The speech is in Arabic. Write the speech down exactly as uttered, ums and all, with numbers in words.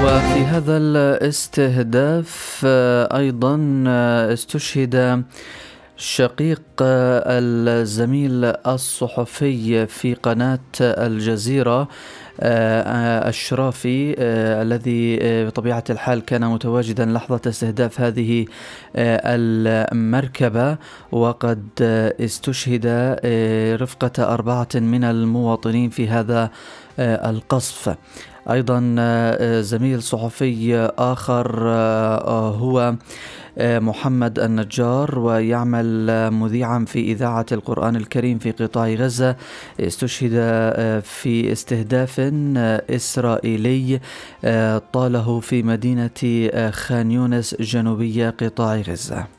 وفي هذا الاستهداف أيضا استشهد شقيق الزميل الصحفي في قناة الجزيرة الشرافي الذي بطبيعة الحال كان متواجدا لحظة استهداف هذه المركبة، وقد استشهد رفقة أربعة من المواطنين في هذا القصف. أيضا زميل صحفي آخر هو محمد النجار، ويعمل مذيعا في إذاعة القرآن الكريم في قطاع غزة، استشهد في استهداف إسرائيلي طاله في مدينة خان يونس جنوبية قطاع غزة.